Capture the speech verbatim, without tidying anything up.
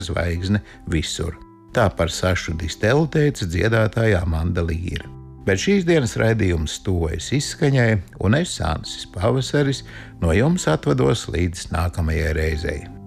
zvaigzne visur. Tā par Sašu Distelu teica dziedātāja Amanda Līra. Bet šīs dienas raidījums tuvojas izskaņai, un es, Ansis Pavasaris, no jums atvados līdz nākamajai reizei.